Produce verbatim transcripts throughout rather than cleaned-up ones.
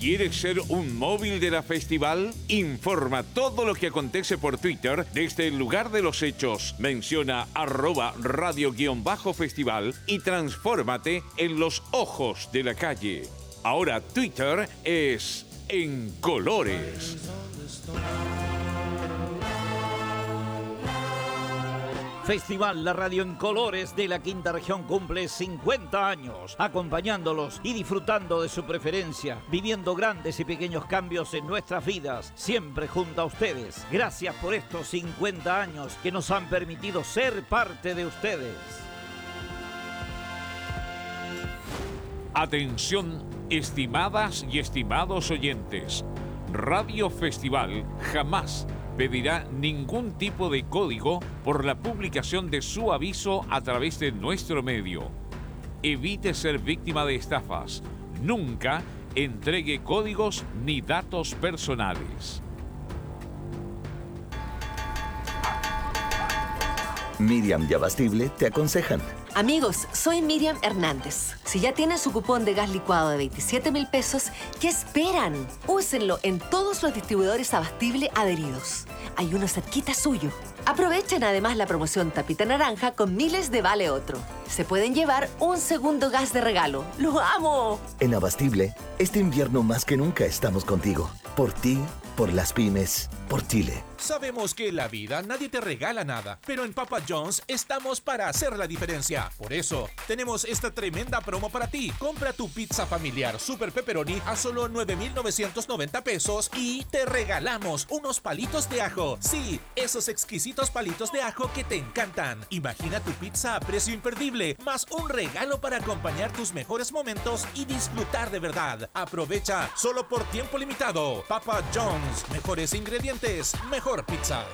¿Quieres ser un móvil de la festival? Informa todo lo que acontece por Twitter desde el lugar de los hechos. Menciona arroba radio-festival y transfórmate en los ojos de la calle. Ahora Twitter es en colores. Festival La Radio en Colores de la Quinta Región cumple cincuenta años, acompañándolos y disfrutando de su preferencia, viviendo grandes y pequeños cambios en nuestras vidas, siempre junto a ustedes. Gracias por estos cincuenta años que nos han permitido ser parte de ustedes. Atención, estimadas y estimados oyentes. Radio Festival jamás pedirá ningún tipo de código por la publicación de su aviso a través de nuestro medio. Evite ser víctima de estafas. Nunca entregue códigos ni datos personales. Miriam y Abastible te aconsejan. Amigos, soy Miriam Hernández. Si ya tienen su cupón de gas licuado de veintisiete mil pesos, ¿qué esperan? Úsenlo en todos los distribuidores Abastible adheridos. Hay uno cerquita suyo. Aprovechen además la promoción Tapita Naranja con miles de Vale Otro. Se pueden llevar un segundo gas de regalo. ¡Lo amo! En Abastible, este invierno más que nunca estamos contigo. Por ti, por las pymes, por Chile. Sabemos que en la vida nadie te regala nada, pero en Papa John's estamos para hacer la diferencia. Por eso, tenemos esta tremenda promo para ti. Compra tu pizza familiar Super Pepperoni a solo nueve mil novecientos noventa pesos y te regalamos unos palitos de ajo. Sí, esos exquisitos palitos de ajo que te encantan. Imagina tu pizza a precio imperdible, más un regalo para acompañar tus mejores momentos y disfrutar de verdad. Aprovecha solo por tiempo limitado. Papa John's, mejores ingredientes, mejor pizza.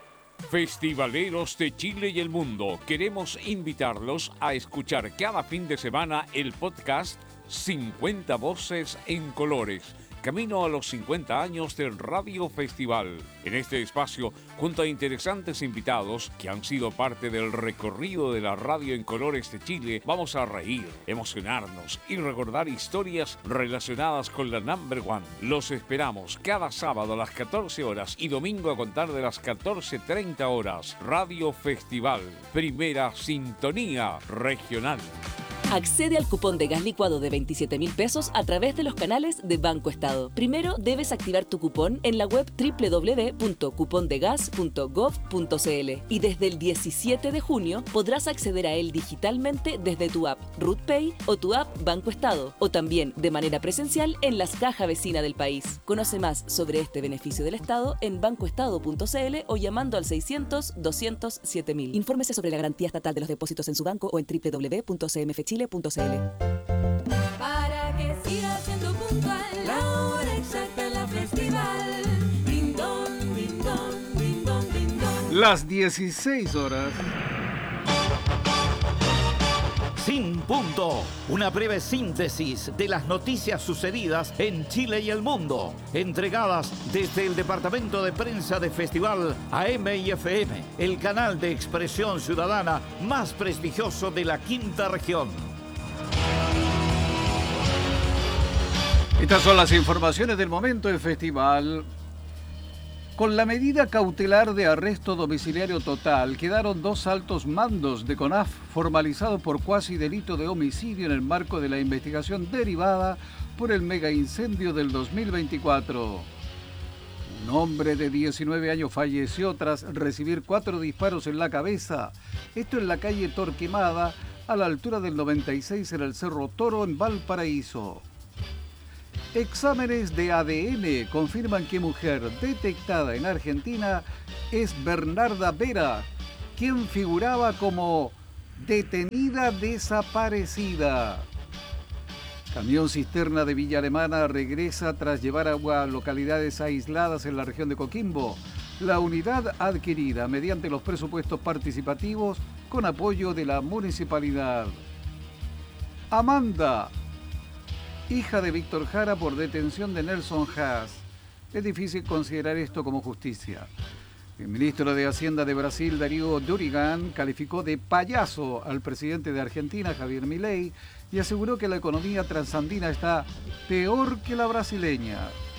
Festivaleros de Chile y el mundo, queremos invitarlos a escuchar cada fin de semana el podcast cincuenta Voces en Colores, camino a los cincuenta años del Radio Festival. En este espacio, junto a interesantes invitados que han sido parte del recorrido de la Radio en Colores de Chile, vamos a reír, emocionarnos y recordar historias relacionadas con la Number One. Los esperamos cada sábado a las catorce horas y domingo a contar de las catorce treinta horas. Radio Festival, primera sintonía regional. Accede al cupón de gas licuado de veintisiete mil pesos a través de los canales de Banco Estado. Primero debes activar tu cupón en la web doble u doble u doble u punto cupondegas punto gov punto cl y desde el diecisiete de junio podrás acceder a él digitalmente desde tu app RootPay o tu app Banco Estado o también de manera presencial en las cajas vecinas del país. Conoce más sobre este beneficio del Estado en bancoestado punto cl o llamando al seiscientos, doscientos, siete mil. Infórmese sobre la garantía estatal de los depósitos en su banco o en doble u doble u doble u punto c m f chile punto c l. Para que siga siendo puntual la hora exacta en la festival. Ding dong, ding dong, ding dong, ding dong. Las dieciséis horas. Sin punto, una breve síntesis de las noticias sucedidas en Chile y el mundo, entregadas desde el Departamento de Prensa de Festival A M y F M, el canal de expresión ciudadana más prestigioso de la Quinta Región. Estas son las informaciones del momento del festival. Con la medida cautelar de arresto domiciliario total, quedaron dos altos mandos de CONAF formalizados por cuasi delito de homicidio en el marco de la investigación derivada por el megaincendio del dos mil veinticuatro. Un hombre de diecinueve años falleció tras recibir cuatro disparos en la cabeza. Esto en la calle Torquemada, a la altura del noventa y seis en el Cerro Toro, en Valparaíso. Exámenes de A D N confirman que mujer detectada en Argentina es Bernarda Vera, quien figuraba como detenida desaparecida. Camión cisterna de Villa Alemana regresa tras llevar agua a localidades aisladas en la región de Coquimbo. La unidad adquirida mediante los presupuestos participativos con apoyo de la municipalidad. Amanda, hija de Víctor Jara por detención de Nelson Haas. Es difícil considerar esto como justicia. El ministro de Hacienda de Brasil, Darío Durigan, calificó de payaso al presidente de Argentina, Javier Milei, y aseguró que la economía transandina está peor que la brasileña.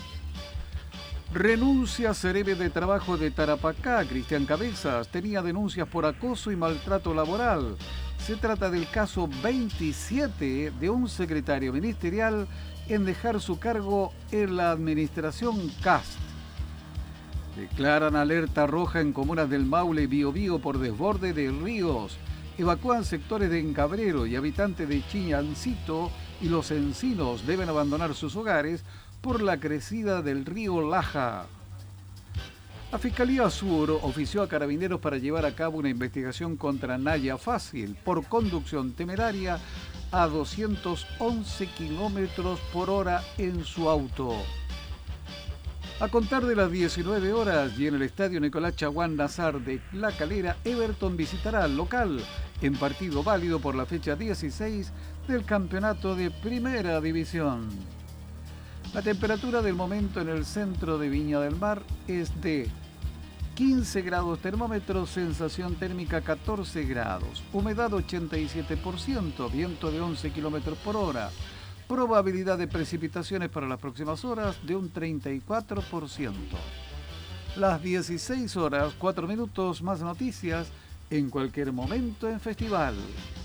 Renuncia Cereme de Trabajo de Tarapacá. Cristian Cabezas tenía denuncias por acoso y maltrato laboral. Se trata del caso veintisiete de un secretario ministerial en dejar su cargo en la administración Cast. Declaran alerta roja en comunas del Maule y Biobío por desborde de ríos. Evacúan sectores de Encabrero y habitantes de Chiñancito y Los Encinos deben abandonar sus hogares por la crecida del río Laja. La Fiscalía Sur ofició a Carabineros para llevar a cabo una investigación contra Naya Fácil por conducción temeraria a doscientos once kilómetros por hora en su auto. A contar de las diecinueve horas y en el estadio Nicolás Chaguán Nazar de La Calera, Everton visitará al local en partido válido por la fecha dieciséis del campeonato de Primera División. La temperatura del momento en el centro de Viña del Mar es de quince grados termómetros, sensación térmica catorce grados, humedad ochenta y siete por ciento, viento de once kilómetros por hora, probabilidad de precipitaciones para las próximas horas de un treinta y cuatro por ciento. Las dieciséis horas, cuatro minutos, más noticias en cualquier momento en Festival.